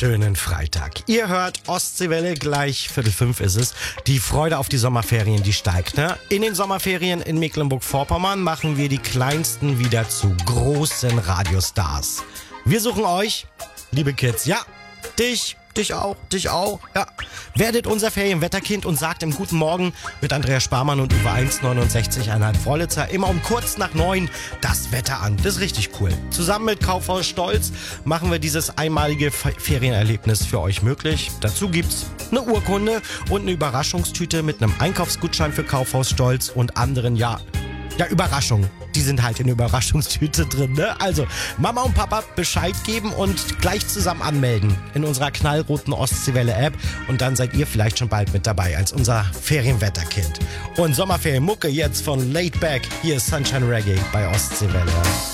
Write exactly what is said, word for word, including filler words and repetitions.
schönen Freitag. Ihr hört Ostseewelle, gleich Viertel fünf ist es. Die Freude auf die Sommerferien, die steigt, ne? In den Sommerferien in Mecklenburg-Vorpommern machen wir die Kleinsten wieder zu großen Radiostars. Wir suchen euch, liebe Kids, ja, dich, dich auch, dich auch, ja. Werdet unser Ferienwetterkind und sagt im Guten Morgen mit Andreas Sparmann und über eins neunundsechzig Komma fünf Wrolitzer immer um kurz nach neun das Wetter an. Das ist richtig cool. Zusammen mit Kaufhaus Stolz machen wir dieses einmalige Ferienerlebnis für euch möglich. Dazu gibt's eine Urkunde und eine Überraschungstüte mit einem Einkaufsgutschein für Kaufhaus Stolz und anderen, ja, ja, Überraschungen. Die sind halt in der Überraschungstüte drin, ne? Also, Mama und Papa Bescheid geben und gleich zusammen anmelden in unserer knallroten Ostseewelle-App. Und dann seid ihr vielleicht schon bald mit dabei als unser Ferienwetterkind. Und Sommerferienmucke jetzt von Laid Back. Hier ist Sunshine Reggae bei Ostseewelle.